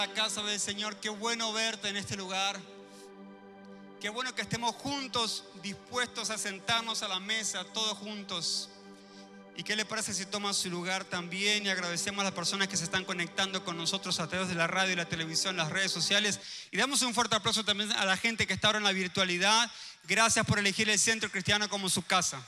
La casa del Señor, qué bueno verte en este lugar. Qué bueno que estemos juntos, dispuestos a sentarnos a la mesa, todos juntos. ¿Y qué le parece si toma su lugar también? Y agradecemos a las personas que se están conectando con nosotros a través de la radio y la televisión, las redes sociales. Y damos un fuerte aplauso también a la gente que está ahora en la virtualidad. Gracias por elegir el Centro Cristiano como su casa.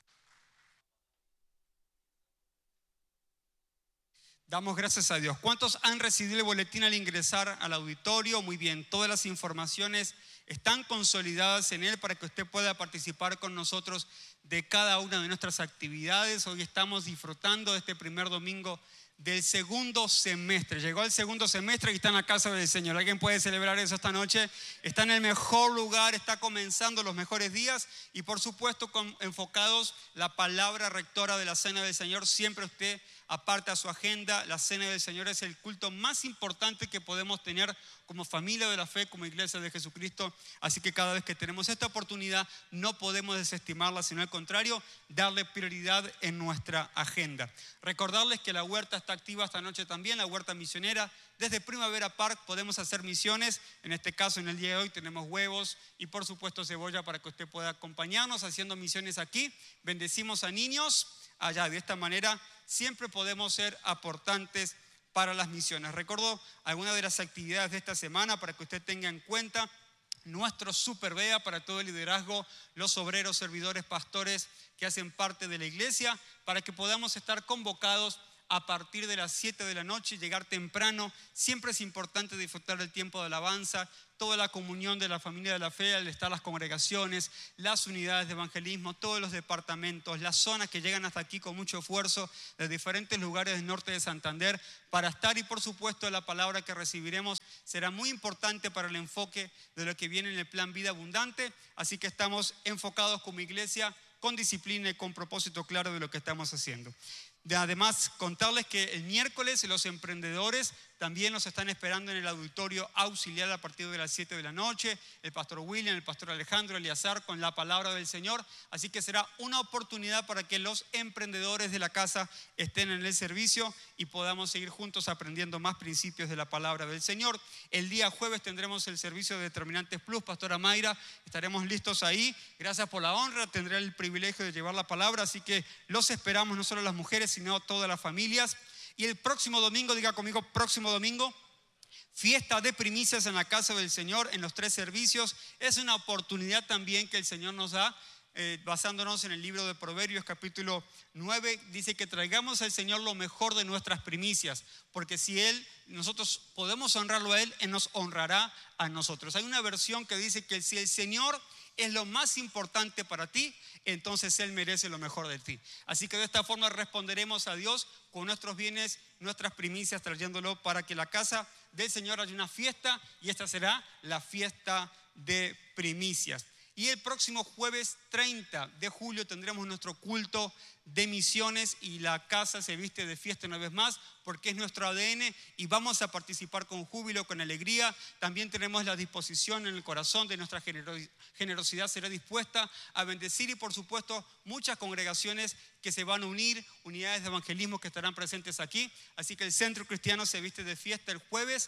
Damos gracias a Dios. ¿Cuántos han recibido el boletín al ingresar al auditorio? Muy bien, todas las informaciones están consolidadas en él para que usted pueda participar con nosotros de cada una de nuestras actividades. Hoy estamos disfrutando de este primer domingo del segundo semestre. Llegó el segundo semestre y está en la casa del Señor. ¿Alguien puede celebrar eso esta noche? Está en el mejor lugar, está comenzando los mejores días y por supuesto enfocados la palabra rectora de la Cena del Señor. Siempre usted aparta su agenda. La Cena del Señor es el culto más importante que podemos tener como familia de la fe, como iglesia de Jesucristo. Así que cada vez que tenemos esta oportunidad no podemos desestimarla, sino al contrario, darle prioridad en nuestra agenda. Recordarles que la huerta está activa esta noche también, la huerta misionera. Desde Primavera Park podemos hacer misiones. En este caso, en el día de hoy tenemos huevos y por supuesto cebolla para que usted pueda acompañarnos haciendo misiones aquí. Bendecimos a niños allá. De esta manera siempre podemos ser aportantes para las misiones. Recuerdo algunas de las actividades de esta semana para que usted tenga en cuenta. Nuestro Super Bea para todo el liderazgo, los obreros, servidores, pastores que hacen parte de la iglesia, para que podamos estar convocados a partir de las 7 de la noche, llegar temprano. Siempre es importante disfrutar del tiempo de alabanza, toda la comunión de la familia de la fe, al estar las congregaciones, las unidades de evangelismo, todos los departamentos, las zonas que llegan hasta aquí con mucho esfuerzo de diferentes lugares del norte de Santander para estar, y por supuesto la palabra que recibiremos será muy importante para el enfoque de lo que viene en el plan Vida Abundante. Así que estamos enfocados como iglesia con disciplina y con propósito claro de lo que estamos haciendo. Además, contarles que el miércoles los emprendedores también nos están esperando en el auditorio auxiliar a partir de las 7 de la noche. El pastor William, el pastor Alejandro, Eliazar con la palabra del Señor. Así que será una oportunidad para que los emprendedores de la casa estén en el servicio y podamos seguir juntos aprendiendo más principios de la palabra del Señor. El día jueves tendremos el servicio de Determinantes Plus. Pastora Mayra, estaremos listos ahí. Gracias por la honra. Tendré el privilegio de llevar la palabra. Así que los esperamos, no solo las mujeres, sino todas las familias. Y el próximo domingo, diga conmigo, próximo domingo, fiesta de primicias en la casa del Señor, en los 3 servicios. Es una oportunidad también que el Señor nos da, basándonos en el libro de Proverbios capítulo 9, dice que traigamos al Señor lo mejor de nuestras primicias, porque si nosotros podemos honrarlo a Él nos honrará a nosotros. Hay una versión que dice que si el Señor es lo más importante para ti, entonces Él merece lo mejor de ti. Así que de esta forma responderemos a Dios con nuestros bienes, nuestras primicias, trayéndolo para que la casa del Señor haya una fiesta, y esta será la fiesta de primicias. Y el próximo jueves 30 de julio tendremos nuestro culto de misiones y la casa se viste de fiesta una vez más porque es nuestro ADN y vamos a participar con júbilo, con alegría. También tenemos la disposición en el corazón de nuestra generosidad será dispuesta a bendecir, y por supuesto muchas congregaciones que se van a unir, unidades de evangelismo que estarán presentes aquí. Así que el Centro Cristiano se viste de fiesta el jueves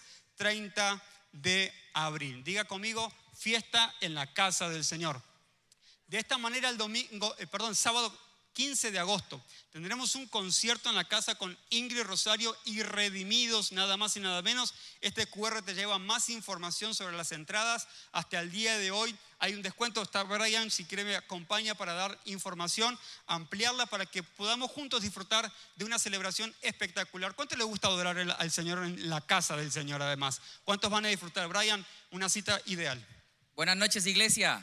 30 de abril. Diga conmigo, fiesta en la casa del Señor. De esta manera sábado 15 de agosto tendremos un concierto en la casa con Ingrid Rosario y Redimidos, nada más y nada menos. Este QR te lleva más información sobre las entradas. Hasta el día de hoy hay un descuento. Está Brian, si quiere me acompaña para dar información, ampliarla para que podamos juntos disfrutar de una celebración espectacular. ¿Cuánto le gusta adorar al Señor en la casa del Señor además? ¿Cuántos van a disfrutar? Brian, una cita ideal. Buenas noches, iglesia.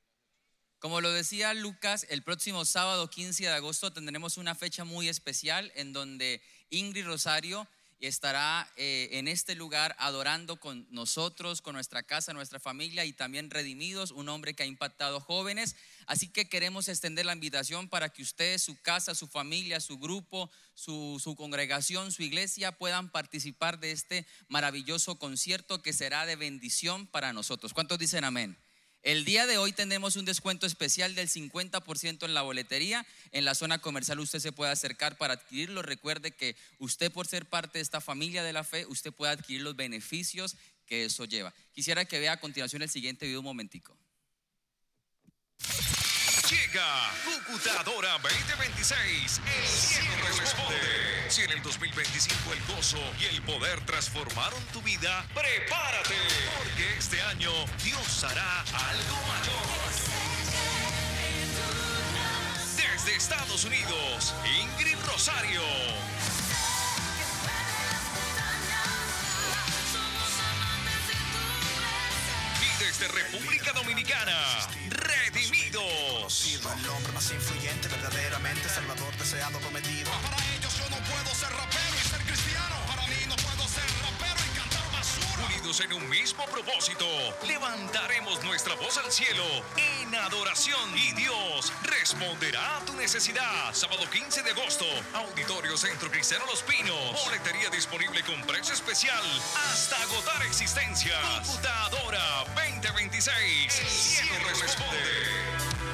Como lo decía Lucas, el próximo sábado 15 de agosto tendremos una fecha muy especial en donde Ingrid Rosario estará en este lugar adorando con nosotros, con nuestra casa, nuestra familia, y también Redimidos, un hombre que ha impactado jóvenes. Así que queremos extender la invitación para que usted, su casa, su familia, su grupo, su congregación, su iglesia puedan participar de este maravilloso concierto que será de bendición para nosotros. ¿Cuántos dicen amén? El día de hoy tenemos un descuento especial del 50% en la boletería. En la zona comercial usted se puede acercar para adquirirlo. Recuerde que usted, por ser parte de esta familia de la fe, usted puede adquirir los beneficios que eso lleva. Quisiera que vea a continuación el siguiente video un momentico. Llega Cúcuta-Adora 2026. El cielo responde. Si en el 2025 el gozo y el poder transformaron tu vida, prepárate, porque este año Dios hará algo mayor. Desde Estados Unidos, Ingrid Rosario. Y desde República Dominicana, Redimidos. El hombre más influyente, verdaderamente Salvador deseado prometido. Para ellos yo no puedo ser rapero y ser cristiano. Para mí no puedo ser rapero y cantar basura. Unidos en un mismo propósito, levantaremos nuestra voz al cielo en adoración y Dios responderá a tu necesidad. Sábado 15 de agosto, Auditorio Centro Cristiano Los Pinos. Boletería disponible con precio especial hasta agotar existencias. Cúcuta-Adora 2026. El cielo responde.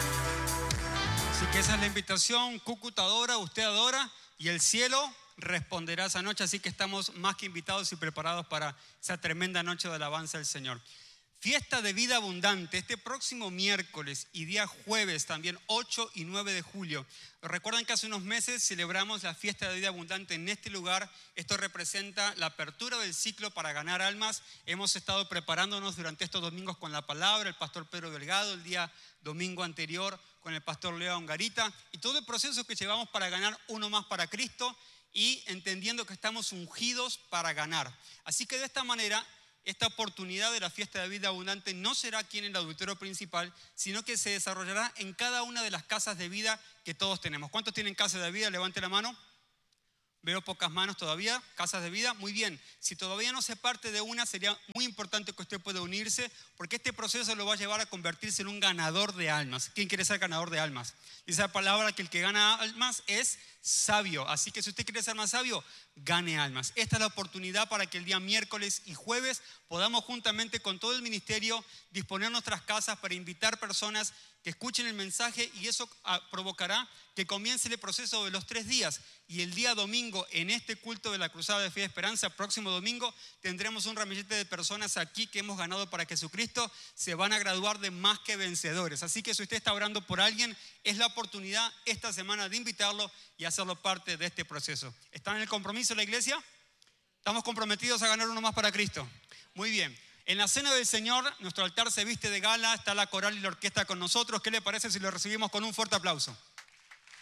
Así que esa es la invitación. Cúcuta adora, usted adora y el cielo responderá esa noche. Así que estamos más que invitados y preparados para esa tremenda noche de alabanza del Señor. Fiesta de vida abundante, este próximo miércoles y día jueves también 8 y 9 de julio. Recuerdan que hace unos meses celebramos la fiesta de vida abundante en este lugar. Esto representa la apertura del ciclo para ganar almas. Hemos estado preparándonos durante estos domingos con la palabra, el pastor Pedro Delgado, el día domingo anterior con el pastor Leo Angarita, y todo el proceso que llevamos para ganar uno más para Cristo y entendiendo que estamos ungidos para ganar. Así que de esta manera, esta oportunidad de la fiesta de vida abundante no será aquí en el auditorio principal, sino que se desarrollará en cada una de las casas de vida que todos tenemos. ¿Cuántos tienen casas de vida? Levante la mano. Veo pocas manos todavía, casas de vida, muy bien. Si todavía no se parte de una, sería muy importante que usted pueda unirse, porque este proceso lo va a llevar a convertirse en un ganador de almas. ¿Quién quiere ser ganador de almas? Dice la palabra que el que gana almas es sabio, así que si usted quiere ser más sabio, gane almas. Esta es la oportunidad para que el día miércoles y jueves podamos juntamente con todo el ministerio disponer nuestras casas para invitar personas que escuchen el mensaje, y eso provocará que comience el proceso de los 3 días. Y el día domingo, en este culto de la Cruzada de Fe y Esperanza, próximo domingo, tendremos un ramillete de personas aquí que hemos ganado para Jesucristo. Se van a graduar de más que vencedores. Así que si usted está orando por alguien, es la oportunidad esta semana de invitarlo y hacerlo parte de este proceso. ¿Están en el compromiso de la iglesia? ¿Estamos comprometidos a ganar uno más para Cristo? Muy bien. En la cena del Señor, nuestro altar se viste de gala, está la coral y la orquesta con nosotros. ¿Qué le parece si lo recibimos con un fuerte aplauso?